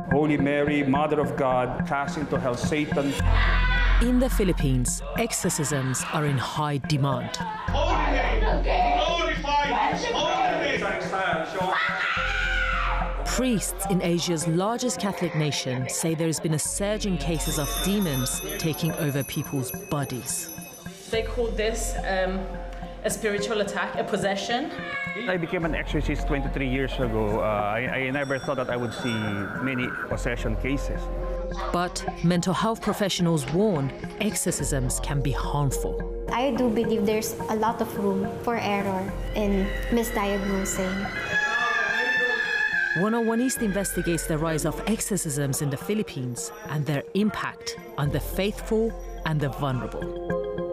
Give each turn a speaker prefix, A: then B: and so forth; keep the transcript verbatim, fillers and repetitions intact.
A: Holy Mary, Mother of God, cast into hell Satan.
B: In the Philippines, exorcisms are in high demand. Priests in Asia's largest Catholic nation say there has been a surge in cases of demons taking over people's bodies.
C: They call this um, a spiritual attack, a possession.
D: I became an exorcist twenty-three years ago. Uh, I, I never thought that I would see many possession cases.
B: But mental health professionals warn exorcisms can be harmful.
E: I do believe there's a lot of room for error in misdiagnosing.
B: one oh one East investigates the rise of exorcisms in the Philippines and their impact on the faithful and the vulnerable.